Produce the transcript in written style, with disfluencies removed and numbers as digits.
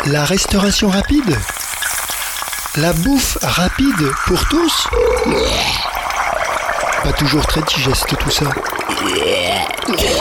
La restauration rapide? La bouffe rapide pour tous? Pas toujours très digeste tout ça.